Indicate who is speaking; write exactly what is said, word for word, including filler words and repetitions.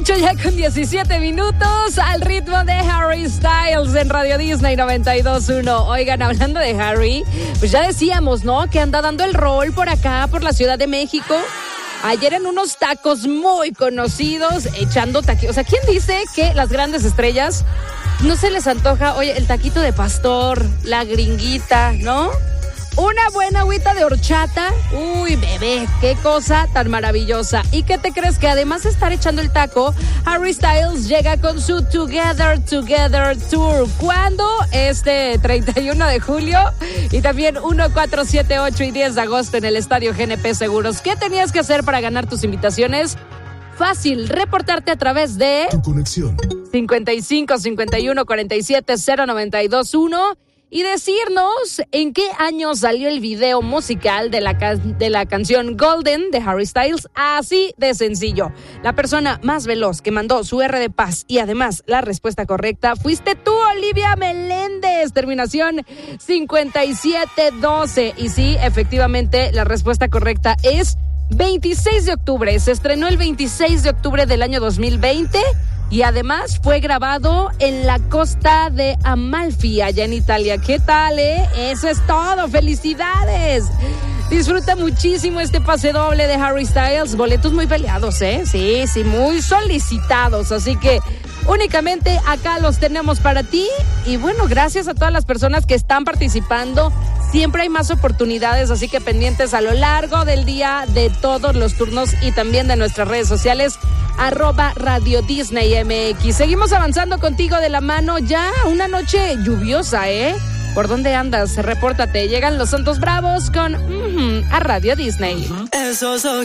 Speaker 1: ocho ya con diecisiete minutos al ritmo de Harry Styles en Radio Disney noventa y dos punto uno. Oigan, hablando de Harry, pues ya decíamos, ¿no? Que anda dando el rol por acá, por la Ciudad de México. Ayer en unos tacos muy conocidos, echando taquitos. O sea, ¿quién dice que las grandes estrellas no se les antoja, oye, el taquito de pastor, la gringuita, ¿no? Una buena agüita de horchata. Uy, bebé, qué cosa tan maravillosa. ¿Y qué te crees? Que además de estar echando el taco, Harry Styles llega con su Together, Together Tour. ¿Cuándo? Este treinta y uno de julio y también uno, cuatro, siete, ocho y diez de agosto en el Estadio G N P Seguros. ¿Qué tenías que hacer para ganar tus invitaciones? Fácil, reportarte a través de
Speaker 2: Tu conexión
Speaker 1: cincuenta y cinco, cincuenta y uno, cuarenta y siete, cero noventa y dos uno y decirnos en qué año salió el video musical de la, can- de la canción Golden de Harry Styles. Así de sencillo. La persona más veloz que mandó su R de paz y además la respuesta correcta fuiste tú, Olivia Meléndez. Terminación cincuenta y siete doce. Y sí, efectivamente, la respuesta correcta es veintiséis de octubre. Se estrenó el veintiséis de octubre del año dos mil veinte. Y además fue grabado en la costa de Amalfi, allá en Italia. ¿Qué tal, eh? Eso es todo. ¡Felicidades! Disfruta muchísimo este pase doble de Harry Styles. Boletos muy peleados, ¿eh? Sí, sí, muy solicitados. Así que únicamente acá los tenemos para ti. Y bueno, gracias a todas las personas que están participando. Siempre hay más oportunidades, así que pendientes a lo largo del día de todos los turnos y también de nuestras redes sociales, arroba Radio Disney M X. Seguimos avanzando contigo de la mano, ya una noche lluviosa, ¿eh? ¿Por dónde andas? Repórtate. Llegan los Santos Bravos con uh-huh, a Radio Disney.
Speaker 3: Esos